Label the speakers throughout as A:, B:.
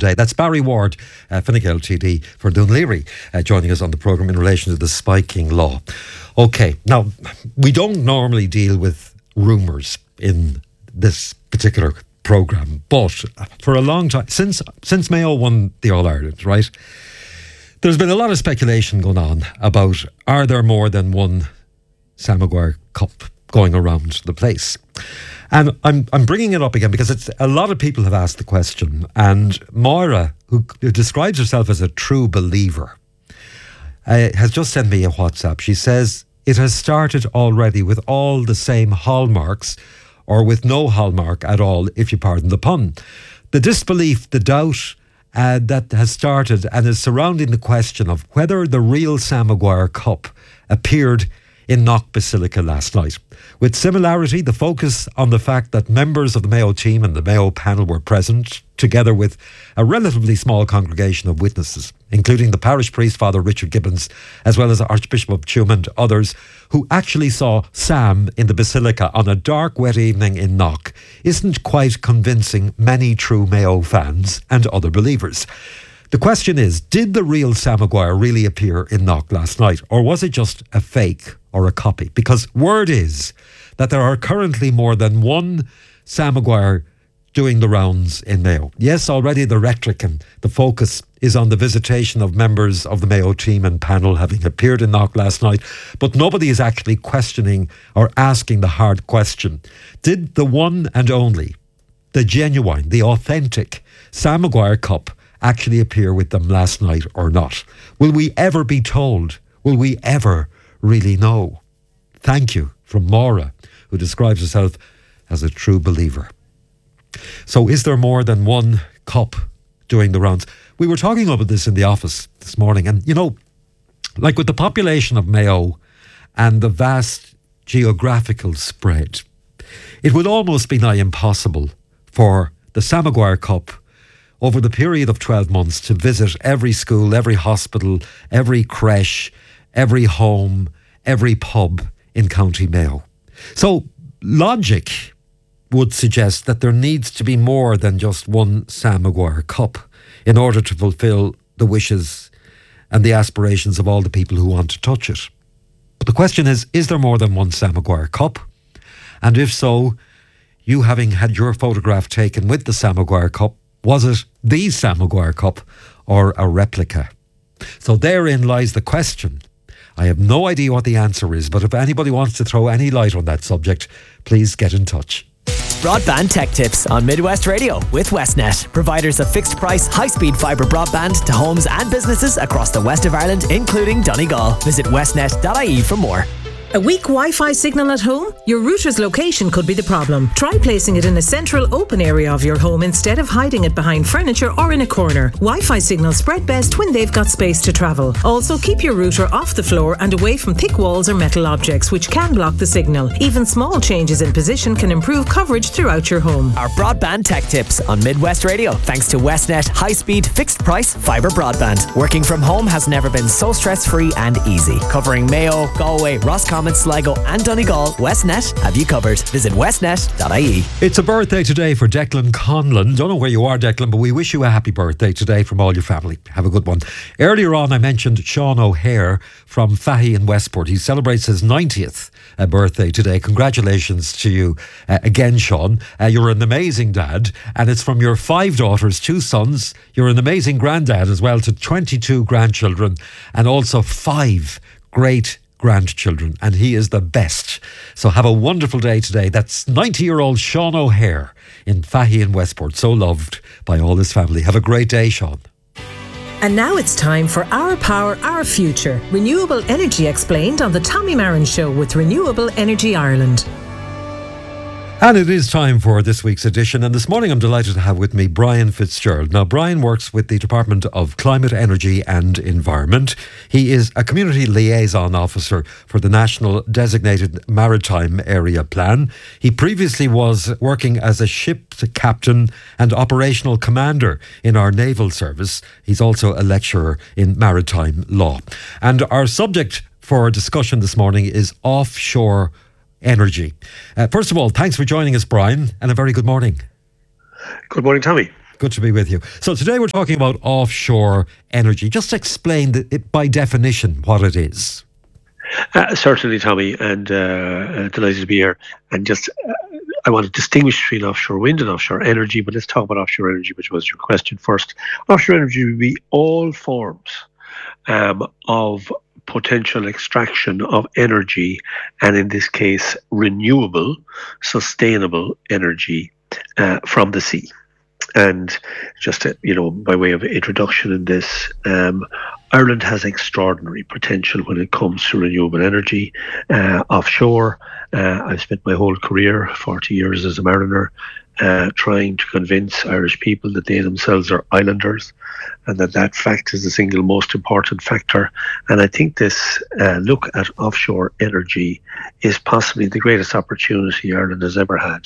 A: day. That's Barry Ward, Fine Gael TD for Dún Laoghaire, joining us on the programme in relation to the spiking law. OK, now, we don't normally deal with rumours in this particular programme, but for a long time, since Mayo won the All-Ireland, right, there's been a lot of speculation going on about, are there more than one Sam Maguire Cup going around the place? And I'm bringing it up again because a lot of people have asked the question, and Moira, who describes herself as a true believer, has just sent me a WhatsApp. She says, it has started already with all the same hallmarks, or with no hallmark at all, if you pardon the pun. The disbelief, the doubt that has started and is surrounding the question of whether the real Sam Maguire Cup appeared in Knock Basilica last night. With similarity, the focus on the fact that members of the Mayo team and the Mayo panel were present, together with a relatively small congregation of witnesses, including the parish priest, Father Richard Gibbons, as well as Archbishop of Tuam and others, who actually saw Sam in the Basilica on a dark, wet evening in Knock, isn't quite convincing many true Mayo fans and other believers. The question is, did the real Sam Maguire really appear in Knock last night, or was it just a fake or a copy? Because word is that there are currently more than one Sam Maguire doing the rounds in Mayo. Yes, already the rhetoric and the focus is on the visitation of members of the Mayo team and panel having appeared in Knock last night, but nobody is actually questioning or asking the hard question. Did the one and only, the genuine, the authentic Sam Maguire Cup actually appear with them last night or not? Will we ever be told? Will we ever really know? Thank you, from Maura, who describes herself as a true believer. So is there more than one cup doing the rounds? We were talking about this in the office this morning, and you know, like with the population of Mayo and the vast geographical spread, it would almost be nigh impossible for the Sam Maguire Cup over the period of 12 months to visit every school, every hospital, every creche, every home, every pub in County Mayo. So logic would suggest that there needs to be more than just one Sam Maguire Cup in order to fulfil the wishes and the aspirations of all the people who want to touch it. But the question is there more than one Sam Maguire Cup? And if so, you having had your photograph taken with the Sam Maguire Cup, was it the Sam Maguire Cup or a replica? So therein lies the question. I have no idea what the answer is, but if anybody wants to throw any light on that subject, please get in touch.
B: Broadband Tech Tips on Midwest Radio with Westnet, providers of fixed price, high-speed fibre broadband to homes and businesses across the west of Ireland, including Donegal. Visit westnet.ie for more.
C: A weak Wi-Fi signal at home? Your router's location could be the problem. Try placing it in a central open area of your home instead of hiding it behind furniture or in a corner. Wi-Fi signals spread best when they've got space to travel. Also, keep your router off the floor and away from thick walls or metal objects, which can block the signal. Even small changes in position can improve coverage throughout your home.
B: Our Broadband Tech Tips on Midwest Radio, thanks to Westnet high-speed, fixed-price fibre broadband. Working from home has never been so stress-free and easy. Covering Mayo, Galway, Roscommon, Sligo and Donegal, Westnet have you covered. Visit westnet.ie.
A: It's a birthday today for Declan Conlon. Don't know where you are, Declan, but we wish you a happy birthday today from all your family. Have a good one. Earlier on, I mentioned Sean O'Hare from Fahy in Westport. He celebrates his 90th birthday today. Congratulations to you again, Sean. You're an amazing dad, and it's from your 5 daughters, 2 sons. You're an amazing granddad as well to 22 grandchildren and also 5 great grandchildren, and he is the best. So have a wonderful day today. That's 90-year-old Sean O'Hare in Fahy in Westport, so loved by all his family. Have a great day, Sean.
C: And now it's time for Our Power, Our Future. Renewable energy explained on the Tommy Marin Show with Renewable Energy Ireland.
A: And it is time for this week's edition, and this morning I'm delighted to have with me Brian Fitzgerald. Now, Brian works with the Department of Climate, Energy and Environment. He is a Community Liaison Officer for the National Designated Maritime Area Plan. He previously was working as a ship captain and operational commander in our naval service. He's also a lecturer in maritime law. And our subject for discussion this morning is offshore energy. First of all, thanks for joining us, Brian, and a very good morning.
D: Good morning, Tommy.
A: Good to be with you. So today we're talking about offshore energy. Just explain by definition what it is.
D: Certainly, Tommy, and delighted to be here. And just, I want to distinguish between offshore wind and offshore energy, but let's talk about offshore energy, which was your question first. Offshore energy would be all forms of potential extraction of energy, and in this case, renewable, sustainable energy from the sea. And just, by way of introduction in this, Ireland has extraordinary potential when it comes to renewable energy offshore. I've spent my whole career, 40 years as a mariner, trying to convince Irish people that they themselves are islanders and that fact is the single most important factor. And I think this look at offshore energy is possibly the greatest opportunity Ireland has ever had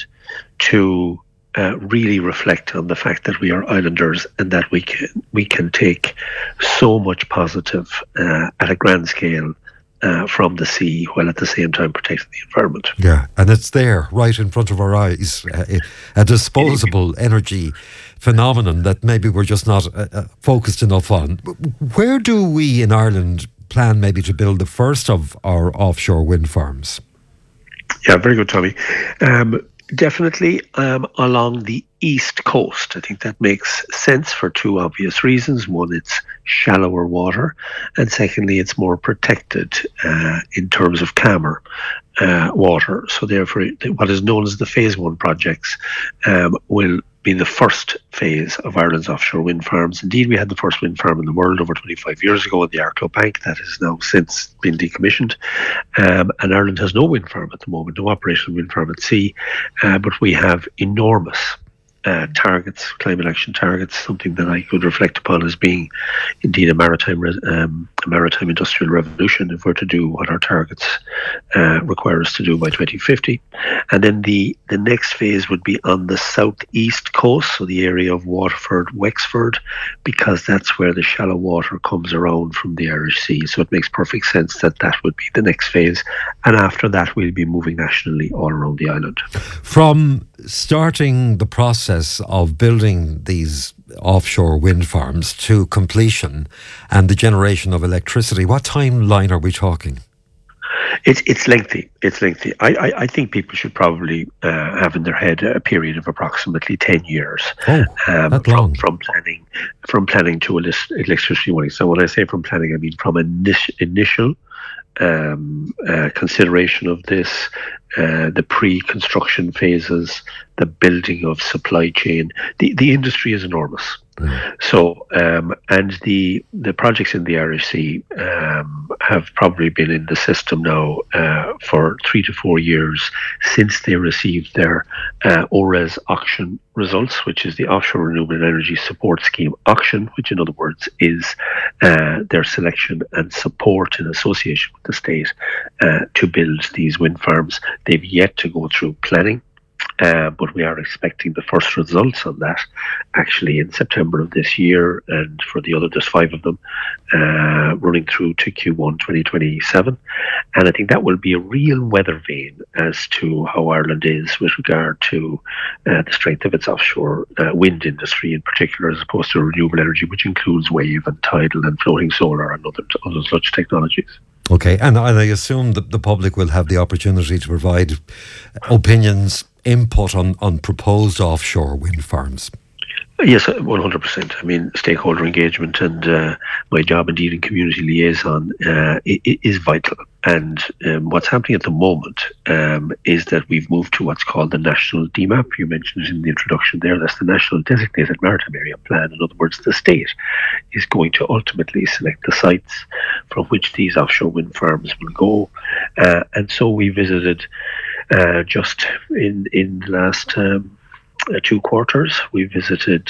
D: to really reflect on the fact that we are islanders and that we can take so much positive at a grand scale from the sea, while at the same time protecting the environment.
A: Yeah, and it's there, right in front of our eyes, a disposable energy phenomenon that maybe we're just not focused enough on. Where do we in Ireland plan maybe to build the first of our offshore wind farms?
D: Yeah, very good, Tommy. Definitely along the east coast. I think that makes sense for two obvious reasons. One, it's shallower water, and secondly, it's more protected in terms of calmer water. So therefore, what is known as the Phase 1 projects will be the first phase of Ireland's offshore wind farms. Indeed, we had the first wind farm in the world over 25 years ago at the Arklow Bank. That has now since been decommissioned. And Ireland has no wind farm at the moment, no operational wind farm at sea. But we have enormous targets, climate action targets, something that I could reflect upon as being indeed a maritime industrial revolution if we're to do what our targets require us to do by 2050. And then the next phase would be on the southeast coast, so the area of Waterford, Wexford, because that's where the shallow water comes around from the Irish Sea. So it makes perfect sense that would be the next phase. And after that, we'll be moving nationally all around the island.
A: From starting the process of building these offshore wind farms to completion and the generation of electricity, what timeline are we talking?
D: It's lengthy. It's lengthy. I think people should probably have in their head a period of approximately 10 years
A: that long.
D: From planning to electricity running. So when I say from planning, I mean from initial consideration of this, the pre-construction phases, the building of supply chain. The industry is enormous. So, and the projects in the Irish Sea have probably been in the system now for 3 to 4 years since they received their ORES auction results, which is the Offshore Renewable Energy Support Scheme auction, which in other words is their selection and support in association with the state to build these wind farms. They've yet to go through planning. But we are expecting the first results on that actually in September of this year, and for the other, just 5 of them, running through to Q1 2027. And I think that will be a real weather vane as to how Ireland is with regard to the strength of its offshore wind industry in particular, as opposed to renewable energy, which includes wave and tidal and floating solar and other such technologies.
A: Okay, and I assume that the public will have the opportunity to provide opinions, input on proposed offshore wind farms.
D: Yes, 100%. I mean, stakeholder engagement and my job indeed in community liaison is vital. And what's happening at the moment is that we've moved to what's called the National DMAP. You mentioned it in the introduction there. That's the National Designated Maritime Area Plan. In other words, the state is going to ultimately select the sites from which these offshore wind farms will go. And so we visited just in the last 2 quarters, we visited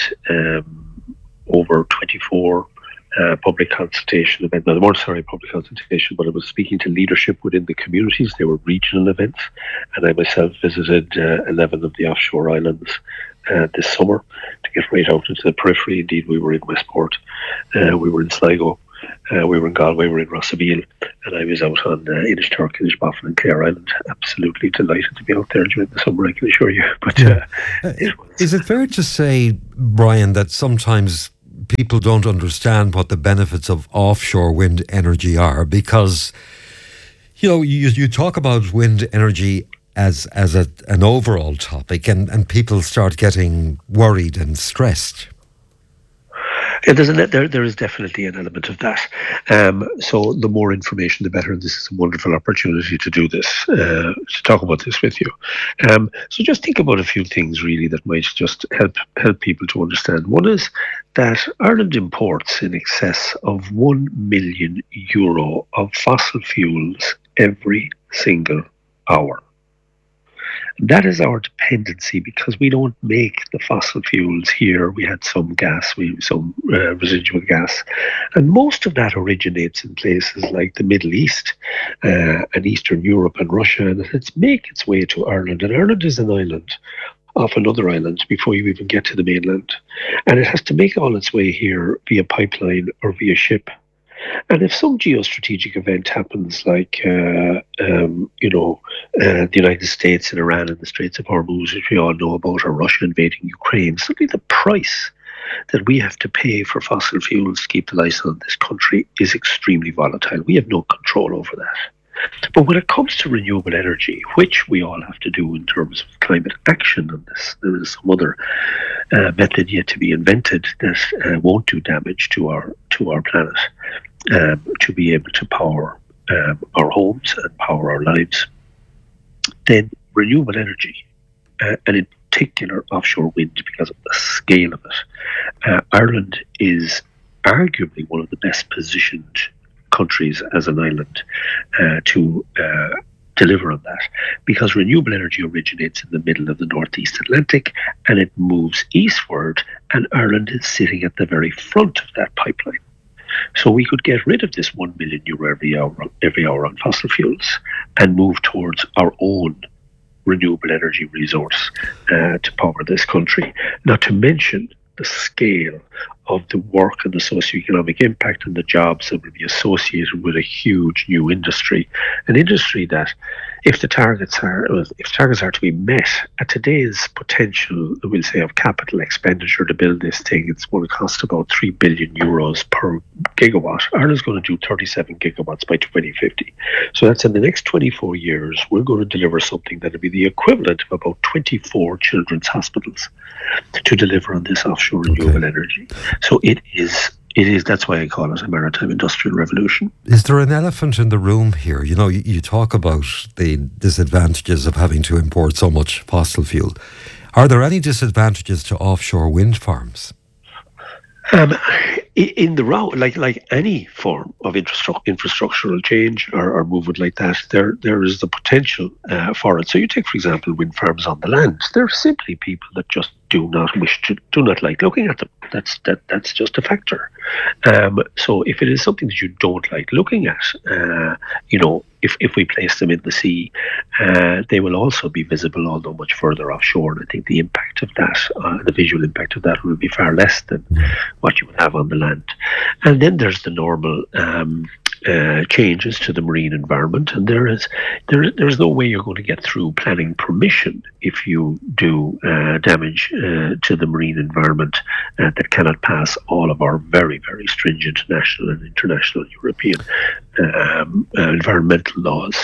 D: over 24 public consultation events. Now, they weren't public consultation, but I was speaking to leadership within the communities. They were regional events, and I myself visited 11 of the offshore islands this summer to get right out into the periphery. Indeed, we were in Westport, we were in Sligo, We were in Galway, we were in Rossaveel, and I was out on Inishturk, Inishboffin and Clare Island. Absolutely delighted to be out there during the summer, I can assure you. But
A: is it fair to say, Brian, that sometimes people don't understand what the benefits of offshore wind energy are? Because, you talk about wind energy as an overall topic, and people start getting worried and stressed.
D: Yeah, there is definitely an element of that. So the more information, the better. And this is a wonderful opportunity to do this, to talk about this with you. So just think about a few things really that might just help people to understand. One is that Ireland imports in excess of €1 million of fossil fuels every single hour. That is our dependency, because we don't make the fossil fuels here. We had some gas, some residual gas, and most of that originates in places like the Middle East and Eastern Europe and Russia, and it's make its way to Ireland. And Ireland is an island off another island before you even get to the mainland, and it has to make all its way here via pipeline or via ship. And if some geostrategic event happens, like the United States and Iran in the Straits of Hormuz, which we all know about, or Russia invading Ukraine, suddenly the price that we have to pay for fossil fuels to keep the lights on in this country is extremely volatile. We have no control over that. But when it comes to renewable energy, which we all have to do in terms of climate action on this, there is some other method yet to be invented that won't do damage to our planet, to be able to power our homes and power our lives. Then renewable energy, and in particular offshore wind, because of the scale of it, Ireland is arguably one of the best positioned countries as an island to deliver on that, because renewable energy originates in the middle of the Northeast Atlantic and it moves eastward, and Ireland is sitting at the very front of that pipeline. So we could get rid of this €1 million every hour on fossil fuels and move towards our own renewable energy resource to power this country. Not to mention the scale of the work and the socioeconomic impact and the jobs that will be associated with a huge new industry, an industry that, if targets are to be met at today's potential, we'll say, of capital expenditure to build this thing, it's going to cost about €3 billion per gigawatt. Ireland's going to do 37 gigawatts by 2050. So that's in the next 24 years, we're going to deliver something that will be the equivalent of about 24 children's hospitals to deliver on this offshore renewable energy. So it is, that's why I call it a maritime industrial revolution.
A: Is there an elephant in the room here? You talk about the disadvantages of having to import so much fossil fuel. Are there any disadvantages to offshore wind farms?
D: In the route, like any form of infrastructural change or movement like that, there is the potential for it. So you take, for example, wind farms on the land. There are simply people that just do not like looking at them. That's just a factor. So if it is something that you don't like looking at, if we place them in the sea, they will also be visible, although much further offshore. And I think the impact of that, the visual impact of that, will be far less than what you would have on the land. And then there's the normal changes to the marine environment, and there's no way you're going to get through planning permission if you do damage to the marine environment that cannot pass all of our very, very stringent national and international European environmental laws.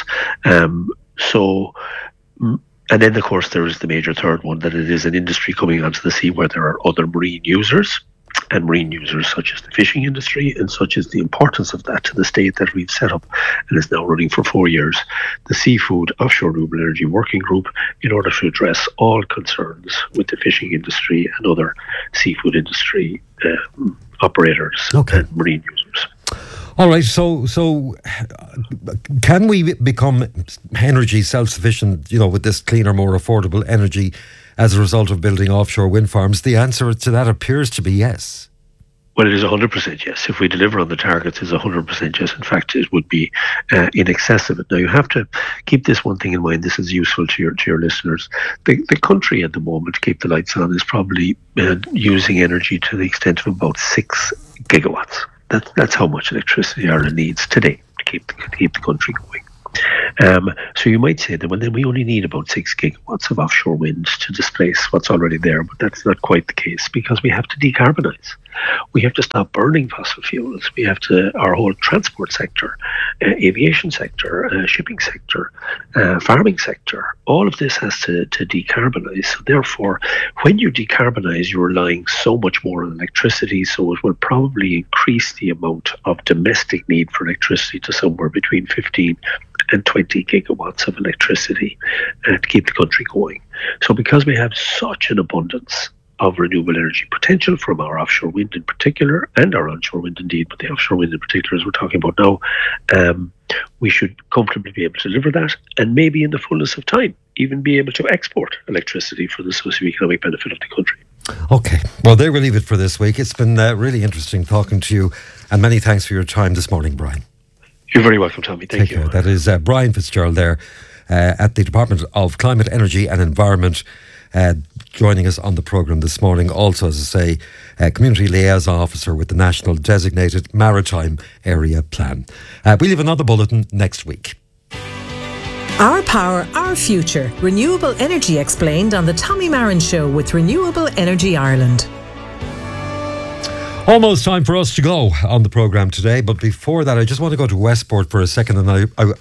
D: And then, of course, there is the major third one, that it is an industry coming onto the sea where there are other marine users, and marine users such as the fishing industry, and such as the importance of that to the state that we've set up and is now running for 4 years, the Seafood Offshore Renewable Energy Working Group, in order to address all concerns with the fishing industry and other seafood industry operators and marine users.
A: All right, so can we become energy self-sufficient, with this cleaner, more affordable energy as a result of building offshore wind farms? The answer to that appears to be yes.
D: Well, it is 100% yes. If we deliver on the targets, it's 100% yes. In fact, it would be in excess of it. Now, you have to keep this one thing in mind. This is useful to your listeners. The country at the moment, to keep the lights on, is probably using energy to the extent of about 6 gigawatts. That's how much electricity Ireland needs today to keep the country going. So you might say that, well, then we only need about 6 gigawatts of offshore wind to displace what's already there, but that's not quite the case, because we have to decarbonise. We have to stop burning fossil fuels. We have to, our whole transport sector, aviation sector, shipping sector, farming sector, all of this has to decarbonise. So therefore, when you decarbonise, you're relying so much more on electricity, so it will probably increase the amount of domestic need for electricity to somewhere between 15 and 20 gigawatts of electricity to keep the country going. So because we have such an abundance of renewable energy potential from our offshore wind in particular, and our onshore wind indeed, but the offshore wind in particular, as we're talking about now, we should comfortably be able to deliver that, and maybe in the fullness of time, even be able to export electricity for the socioeconomic benefit of the country.
A: Okay, well, there we'll leave it for this week. It's been really interesting talking to you, and many thanks for your time this morning, Brian.
D: You're very welcome, Tommy. Thank you.
A: That is Brian Fitzgerald there at the Department of Climate, Energy and Environment, joining us on the programme this morning. Also, as I say, Community Liaison Officer with the National Designated Maritime Area Plan. We'll have another bulletin next week.
C: Our power, our future. Renewable energy explained on the Tommy Marin Show with Renewable Energy Ireland.
A: Almost time for us to go on the programme today, but before that I just want to go to Westport for a second, and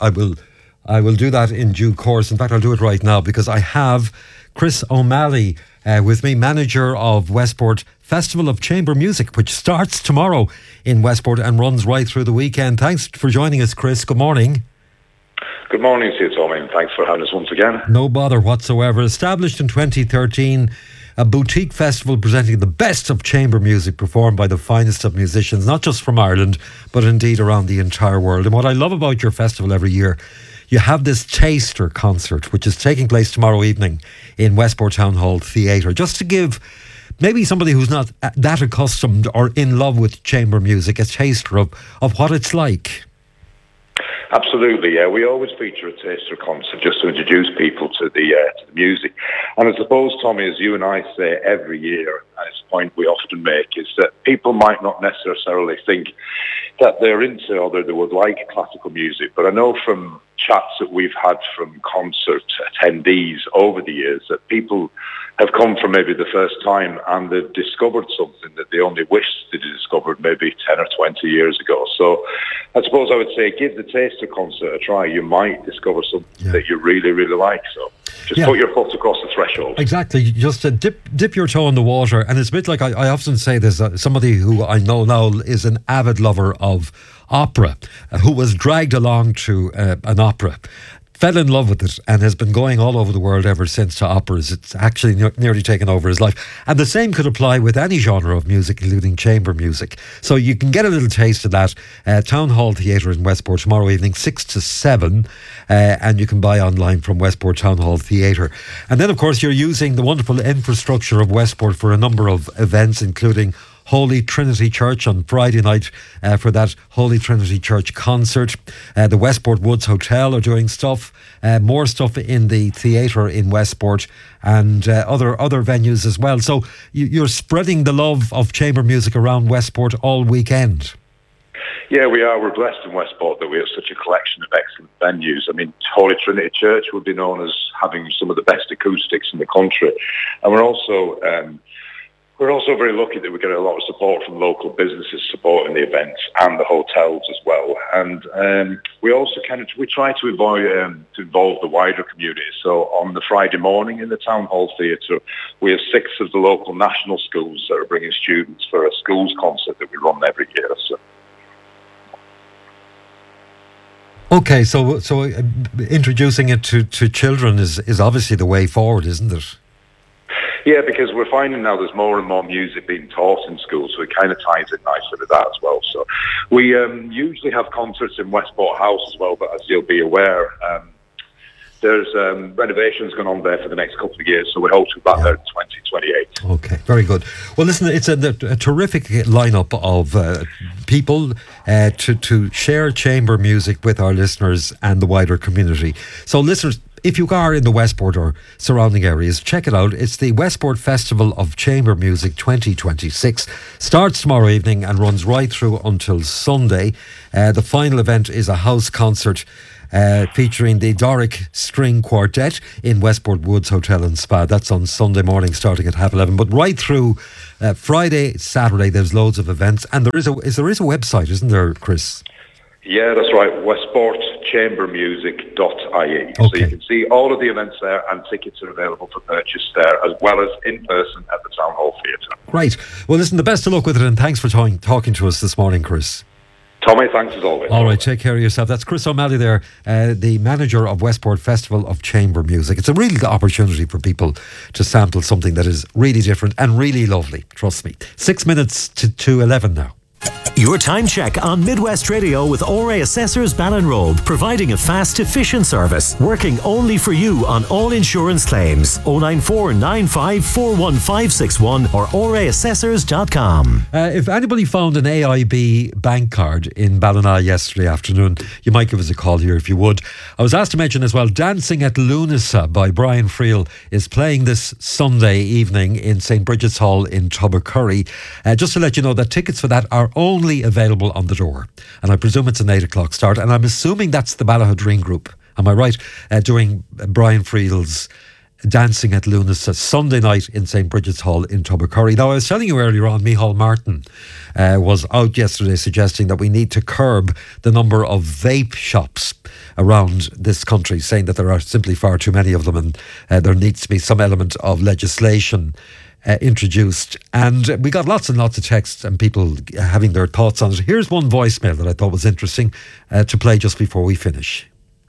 A: I will do that in due course. In fact, I'll do it right now, because I have Chris O'Malley with me, manager of Westport Festival of Chamber Music, which starts tomorrow in Westport and runs right through the weekend. Thanks for joining us, Chris. Good morning.
E: Good morning to you, Tommy, and thanks for having us once again.
A: No bother whatsoever. Established in 2013, a boutique festival presenting the best of chamber music performed by the finest of musicians, not just from Ireland, but indeed around the entire world. And what I love about your festival every year, you have this taster concert, which is taking place tomorrow evening in Westport Town Hall Theatre, just to give maybe somebody who's not that accustomed or in love with chamber music a taster of what it's like.
E: Absolutely, yeah. We always feature a taster concert just to introduce people to the music. And I suppose, Tommy, as you and I say every year, and it's a point we often make, is that people might not necessarily think that they're into or that they would like classical music. But I know from chats that we've had from concert attendees over the years that people have come for maybe the first time and they've discovered something that they only wished they'd discovered maybe 10 or 20 years ago. So I suppose I would say give the taster concert a try. You might discover something that you really, really like. So just put your foot across the threshold.
A: Exactly. Just dip your toe in the water. And it's a bit like I often say this, somebody who I know now is an avid lover of opera, who was dragged along to an opera, fell in love with it, and has been going all over the world ever since to operas. It's actually nearly taken over his life. And the same could apply with any genre of music, including chamber music. So you can get a little taste of that. Town Hall Theatre in Westport tomorrow evening, 6 to 7. And you can buy online from Westport Town Hall Theatre. And then, of course, you're using the wonderful infrastructure of Westport for a number of events, including Holy Trinity Church on Friday night for that Holy Trinity Church concert. The Westport Woods Hotel are doing stuff, more stuff in the theatre in Westport, and other venues as well. So you're spreading the love of chamber music around Westport all weekend.
E: Yeah, we are. We're blessed in Westport that we have such a collection of excellent venues. I mean, Holy Trinity Church would be known as having some of the best acoustics in the country. And we're also very lucky that we get a lot of support from local businesses supporting the events and the hotels as well. And we also we try to involve the wider community. So on the Friday morning in the Town Hall Theatre, we have 6 of the local national schools that are bringing students for a schools concert that we run every year. So.
A: Okay, so introducing it to children is obviously the way forward, isn't it?
E: Yeah, because we're finding now there's more and more music being taught in schools, so it kind of ties in nicely with that as well. So we usually have concerts in Westport House as well, but as you'll be aware, there's renovations going on there for the next couple of years, so we hope to be back there in 2028.
A: Okay, very good. Well, listen, it's a terrific lineup of people to share chamber music with our listeners and the wider community. So listeners, if you are in the Westport or surrounding areas, check it out. It's the Westport Festival of Chamber Music 2026. Starts tomorrow evening and runs right through until Sunday. The final event is a house concert featuring the Doric String Quartet in Westport Woods Hotel and Spa. That's on Sunday morning starting at 11:30. But right through Friday, Saturday, there's loads of events. And there is a website, isn't there, Chris?
E: Yeah, that's right. westportchambermusic.ie.
A: Okay.
E: So you can see all of the events there, and tickets are available for purchase there, as well as in person at the Town Hall Theatre.
A: Right. Well, listen, the best of luck with it, and thanks for talking to us this morning, Chris.
E: Tommy, thanks as always.
A: All right, take care of yourself. That's Chris O'Malley there, the manager of Westport Festival of Chamber Music. It's a really good opportunity for people to sample something that is really different and really lovely, trust me. 6 minutes to 11 now.
F: Your time check on Midwest Radio with ORA Assessors Ballinrobe, providing a fast, efficient service, working only for you on all insurance claims. 094 95 41561 or oraassessors.com.
A: If anybody found an AIB bank card in Ballina yesterday afternoon, you might give us a call here if you would. I was asked to mention as well, Dancing at Lunasa by Brian Friel is playing this Sunday evening in St. Bridget's Hall in Tubbercurry. Just to let you know that tickets for that are only available on the door, and I presume it's an 8 o'clock start, and I'm assuming that's the Ballahadreen group, am I right, doing Brian Friel's Dancing at Lunasa Sunday night in St. Bridget's Hall in Tubbercurry. Now, I was telling you earlier on, Micheál Martin was out yesterday suggesting that we need to curb the number of vape shops around this country, saying that there are simply far too many of them, and there needs to be some element of legislation introduced. And we got lots and lots of texts and people having their thoughts on it. Here's one voicemail that I thought was interesting to play just before we finish.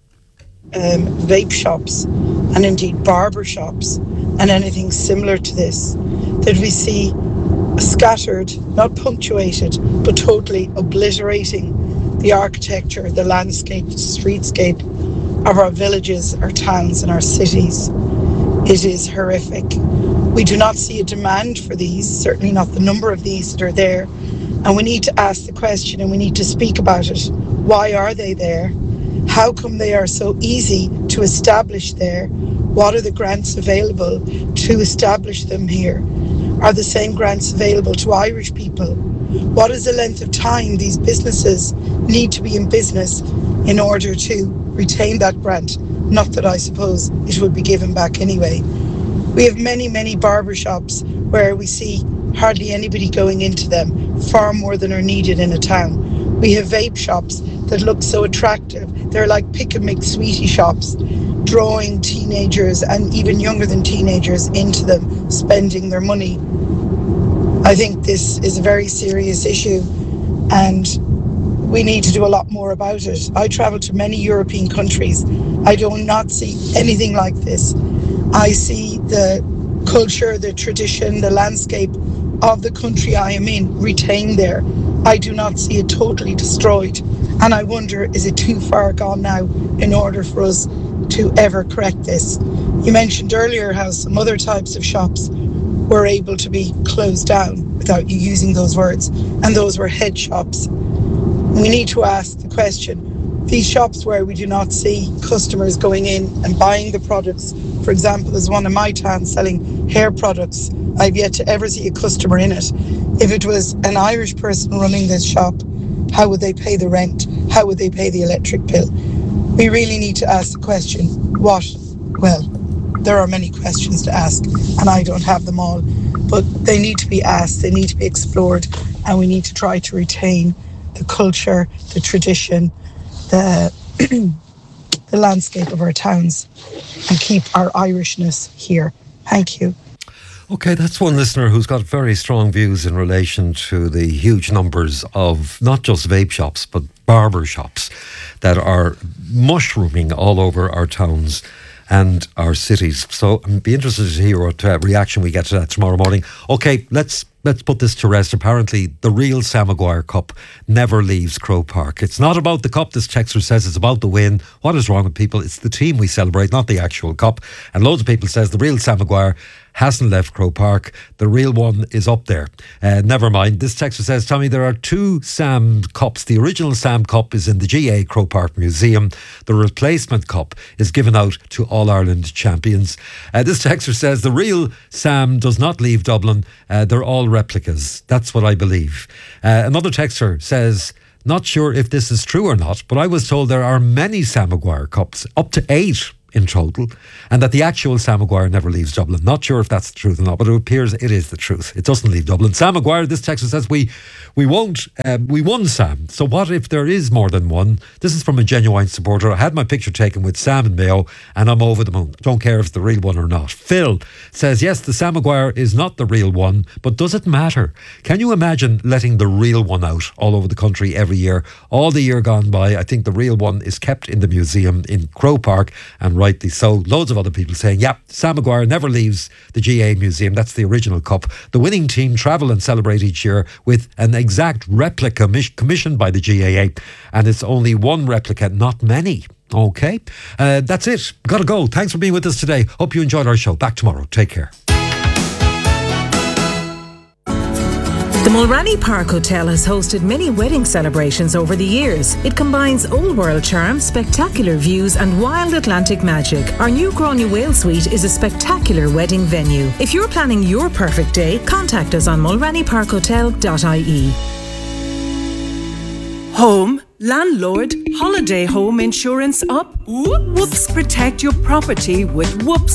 G: Vape shops and indeed barber shops and anything similar to this, that we see scattered, not punctuated, but totally obliterating the architecture, the landscape, the streetscape of our villages, our towns and our cities. It is horrific. We do not see a demand for these, certainly not the number of these that are there. And we need to ask the question, and we need to speak about it. Why are they there? How come they are so easy to establish there? What are the grants available to establish them here? Are the same grants available to Irish people? What is the length of time these businesses need to be in business in order to retain that grant? Not that I suppose it would be given back anyway. We have many, many barber shops where we see hardly anybody going into them, far more than are needed in a town. We have vape shops that look so attractive. They're like pick and mix sweetie shops, drawing teenagers and even younger than teenagers into them, spending their money. I think this is a very serious issue and we need to do a lot more about it. I travel to many European countries. I do not see anything like this. I see the culture, the tradition, the landscape of the country I am in retained there. I do not see it totally destroyed. And I wonder, is it too far gone now in order for us to ever correct this? You mentioned earlier how some other types of shops were able to be closed down without you using those words, and those were head shops. We need to ask the question, these shops where we do not see customers going in and buying the products, for example, there's one in my town selling hair products. I've yet to ever see a customer in it. If it was an Irish person running this shop, how would they pay the rent? How would they pay the electric bill? We really need to ask the question, well, there are many questions to ask and I don't have them all, but they need to be asked, they need to be explored, and we need to try to retain the culture, the tradition, the landscape of our towns and keep our Irishness here. Thank you.
A: Okay, that's one listener who's got very strong views in relation to the huge numbers of not just vape shops, but barber shops that are mushrooming all over our towns and our cities. So I'd be interested to hear what reaction we get to that tomorrow morning. Okay, let's put this to rest. Apparently, the real Sam Maguire Cup never leaves Croke Park. It's not about the cup, this texter says, it's about the win. What is wrong with people? It's the team we celebrate, not the actual cup. And loads of people says the real Sam Maguire hasn't left Croke Park. The real one is up there. Never mind. This texter says, Tommy, there are 2 Sam Cups. The original Sam Cup is in the GA Croke Park Museum. The replacement cup is given out to All-Ireland champions. This texter says, the real Sam does not leave Dublin. They're all replicas. That's what I believe. Another texter says, not sure if this is true or not, but I was told there are many Sam Maguire Cups, up to 8 in total, and that the actual Sam Maguire never leaves Dublin. Not sure if that's the truth or not, but it appears it is the truth. It doesn't leave Dublin. Sam Maguire, this texter says, we won Sam. So what if there is more than one? This is from a genuine supporter. I had my picture taken with Sam and Mayo, and I'm over the moon. Don't care if it's the real one or not. Phil says, yes, the Sam Maguire is not the real one, but does it matter? Can you imagine letting the real one out all over the country every year? All the year gone by, I think the real one is kept in the museum in Croke Park, and rightly so. Loads of other people saying, yeah, Sam Maguire never leaves the GA Museum. That's the original cup. The winning team travel and celebrate each year with an exact replica commissioned by the GAA, and it's only one replica, not many. Okay, that's it. Gotta go. Thanks for being with us today. Hope you enjoyed our show. Back tomorrow. Take care.
C: The Mulranny Park Hotel has hosted many wedding celebrations over the years. It combines old world charm, spectacular views and wild Atlantic magic. Our new Gráinne Whale Suite is a spectacular wedding venue. If you're planning your perfect day, contact us on mulrannyparkhotel.ie.
H: Home, landlord, holiday home insurance up? Whoops, protect your property with Whoops